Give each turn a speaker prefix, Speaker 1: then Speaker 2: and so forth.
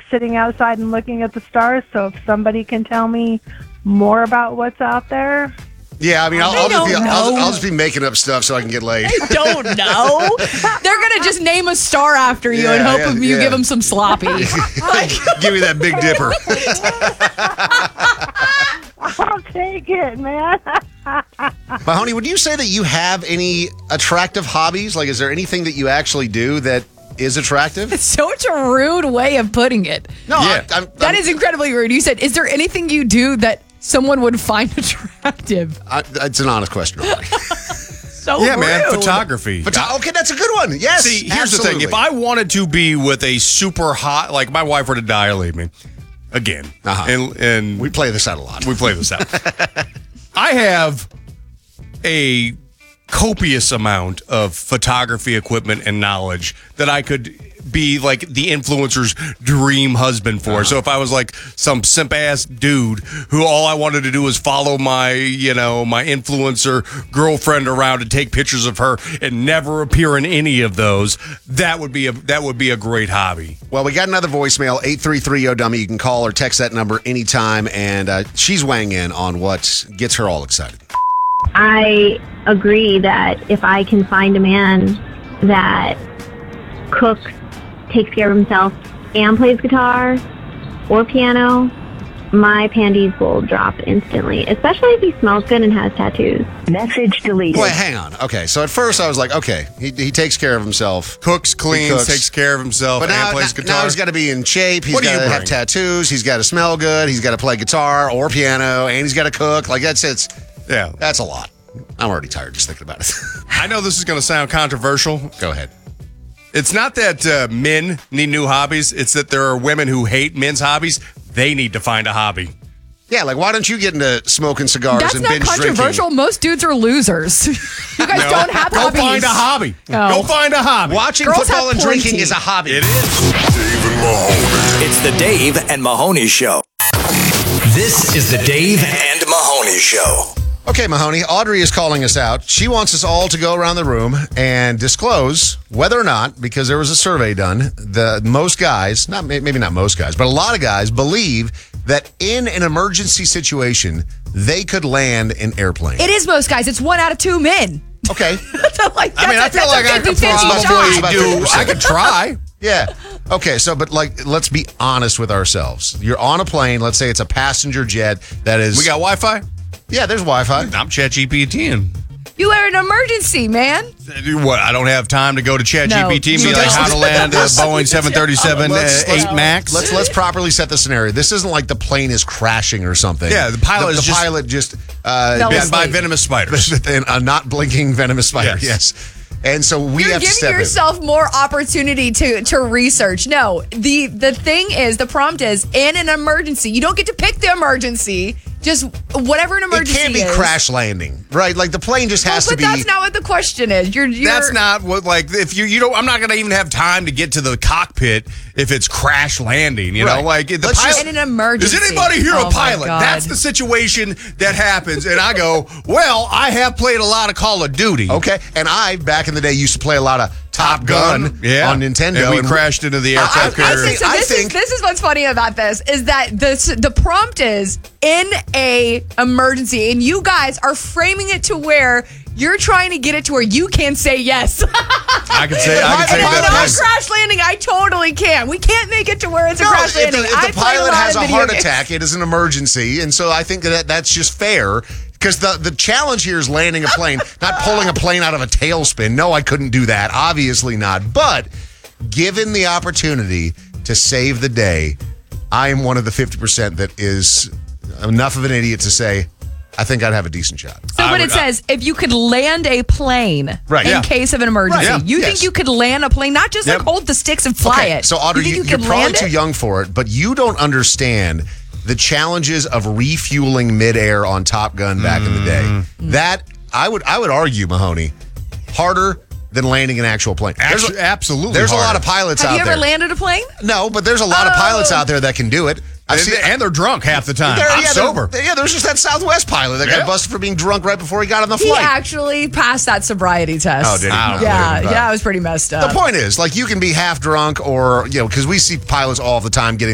Speaker 1: sitting outside and looking at the stars. So if somebody can tell me more about what's out there.
Speaker 2: Yeah, I mean, I'll just be making up stuff so I can get laid.
Speaker 3: I don't know. They're going to just name a star after you and hope you give them some sloppy.
Speaker 2: Give me that Big Dipper.
Speaker 1: I'll take it, man.
Speaker 2: Mahoney, would you say that you have any attractive hobbies? Like, is there anything that you actually do that is attractive?
Speaker 3: It's such a rude way of putting it.
Speaker 2: No,
Speaker 4: Yeah.
Speaker 3: That is incredibly rude. You said, is there anything you do that someone would find attractive?
Speaker 2: It's an honest question.
Speaker 3: So
Speaker 4: Yeah,
Speaker 3: rude.
Speaker 4: man, photography.
Speaker 2: Okay, that's a good one. Yes.
Speaker 4: See, here's the thing. If I wanted to be with a super hot, like my wife were to die or leave me, again, and
Speaker 2: we play this out a lot.
Speaker 4: we play this out. I have a copious amount of photography equipment and knowledge that I could be like the influencer's dream husband for. So if I was like some simp ass dude who all I wanted to do was follow my influencer girlfriend around and take pictures of her and never appear in any of those, that would be a great hobby.
Speaker 2: Well, we got another voicemail, 833-YO-DUMMY. You can call or text that number anytime, and she's weighing in on what gets her all excited.
Speaker 5: I agree that if I can find a man that cooks, takes care of himself, and plays guitar or piano, my panties will drop instantly, especially if he smells good and has tattoos. Message deleted.
Speaker 2: Wait, hang on. Okay, so at first I was like, okay, he takes care of himself.
Speaker 4: Cooks, cleans,
Speaker 2: cooks.
Speaker 4: takes care of himself,
Speaker 2: But
Speaker 4: and plays guitar.
Speaker 2: now he's got to be in shape. He's
Speaker 4: What do
Speaker 2: got
Speaker 4: you
Speaker 2: to have
Speaker 4: bring?
Speaker 2: tattoos. He's got to smell good. He's got to play guitar or piano, and he's got to cook. Like that's a lot. I'm already tired just thinking about it.
Speaker 4: I know this is going to sound controversial.
Speaker 2: Go ahead.
Speaker 4: It's not that men need new hobbies. It's that there are women who hate men's hobbies. They need to find a hobby.
Speaker 2: Yeah, like why don't you get into smoking cigars
Speaker 3: That's
Speaker 2: and
Speaker 3: not
Speaker 2: binge
Speaker 3: controversial.
Speaker 2: drinking?
Speaker 3: Most dudes are losers. You guys don't have
Speaker 4: Go
Speaker 3: hobbies.
Speaker 4: find a hobby.
Speaker 3: Oh.
Speaker 4: Go find a hobby.
Speaker 2: Watching
Speaker 3: Girls
Speaker 2: football
Speaker 3: have
Speaker 2: and drinking
Speaker 3: plenty.
Speaker 2: is a hobby.
Speaker 4: It is.
Speaker 6: Dave and Mahoney.
Speaker 7: It's the Dave and Mahoney Show. This is the Dave and Mahoney Show.
Speaker 2: Okay, Mahoney, Audrey is calling us out. She wants us all to go around the room and disclose whether or not, because there was a survey done, most guys, maybe not most guys, but a lot of guys believe that in an emergency situation, they could land an airplane.
Speaker 3: It is most guys. It's 1 out of 2 men.
Speaker 2: Okay.
Speaker 4: I feel like I could probably do. I could try.
Speaker 2: Yeah. Okay, but let's be honest with ourselves. You're on a plane. Let's say it's a passenger jet that is...
Speaker 4: We got Wi-Fi?
Speaker 2: Yeah, there's Wi-Fi.
Speaker 4: I'm ChatGPTing.
Speaker 3: You are an emergency, man.
Speaker 4: What? I don't have time to go to ChatGPT and
Speaker 3: No,
Speaker 4: be
Speaker 3: you
Speaker 4: like,
Speaker 3: don't.
Speaker 4: how to land a Boeing 737 8 Max?
Speaker 2: Let's properly set the scenario. This isn't like the plane is crashing or something.
Speaker 4: Yeah, the pilot is
Speaker 2: the
Speaker 4: just
Speaker 2: pilot just
Speaker 3: fell
Speaker 4: bitten by
Speaker 3: asleep.
Speaker 4: venomous spiders.
Speaker 2: a not blinking venomous spider. Yes. And so we
Speaker 3: You're
Speaker 2: have to
Speaker 3: giving
Speaker 2: step
Speaker 3: yourself more opportunity to research. No, the thing is, the prompt is in an emergency. You don't get to pick the emergency. Just whatever an
Speaker 2: in. It
Speaker 3: emergency
Speaker 2: can't be
Speaker 3: is.
Speaker 2: crash landing, right? Like the plane just has to
Speaker 3: But
Speaker 2: be.
Speaker 3: that's not what the question is. You're
Speaker 4: That's not what, like, if you don't, I'm not going to even have time to get to the cockpit if it's crash landing, you know?
Speaker 2: Right.
Speaker 4: Like, the
Speaker 2: Let's
Speaker 4: pilot.
Speaker 3: in an emergency.
Speaker 4: Is anybody here
Speaker 3: Oh
Speaker 4: a
Speaker 3: my
Speaker 4: pilot?
Speaker 3: God.
Speaker 4: That's the situation that happens. And I go, well, I have played a lot of Call of Duty.
Speaker 2: Okay, and I back in the day used to play a lot of Top Gun on Nintendo,
Speaker 4: And we crashed into the aircraft
Speaker 3: I
Speaker 4: carrier.
Speaker 3: think this is what's funny about this is that the prompt is in a emergency, and you guys are framing it to where you're trying to get it to where you can say yes.
Speaker 4: I can say
Speaker 3: And
Speaker 4: that.
Speaker 3: if
Speaker 4: Place.
Speaker 3: it's not crash landing, I totally can. We can't make it to where it's a crash
Speaker 2: if
Speaker 3: landing.
Speaker 2: the
Speaker 3: I played
Speaker 2: pilot
Speaker 3: lot
Speaker 2: has
Speaker 3: of
Speaker 2: a
Speaker 3: video
Speaker 2: heart
Speaker 3: games.
Speaker 2: attack, it is an emergency, and so I think that's just fair. Because the challenge here is landing a plane, not pulling a plane out of a tailspin. No, I couldn't do that. Obviously not. But given the opportunity to save the day, I am one of the 50% that is enough of an idiot to say, I think I'd have a decent shot.
Speaker 3: So when it says, if you could land a plane
Speaker 2: Right.
Speaker 3: in
Speaker 2: Yeah.
Speaker 3: case of an emergency,
Speaker 2: Right. Yeah.
Speaker 3: you
Speaker 2: Yes.
Speaker 3: think you could land a plane, not just like hold the sticks and fly it.
Speaker 2: So Audrey,
Speaker 3: you think
Speaker 2: you're
Speaker 3: could
Speaker 2: probably
Speaker 3: land
Speaker 2: too
Speaker 3: it?
Speaker 2: young for it, but you don't understand the challenges of refueling midair on Top Gun back in the day. That I would argue, Mahoney, harder than landing an actual plane.
Speaker 4: Absolutely.
Speaker 2: There's a lot
Speaker 4: harder.
Speaker 2: of pilots
Speaker 3: Have
Speaker 2: out
Speaker 3: you ever
Speaker 2: there.
Speaker 3: landed a plane?
Speaker 2: No, but there's a lot of pilots out there that can do it.
Speaker 4: And they're drunk half the time. I'm sober.
Speaker 2: There's just that Southwest pilot that got busted for being drunk right before he got on the
Speaker 3: He
Speaker 2: flight.
Speaker 3: actually passed that sobriety test.
Speaker 2: Oh, did he?
Speaker 3: Yeah, it was pretty messed up.
Speaker 2: The point is, like, you can be half drunk or, because we see pilots all the time getting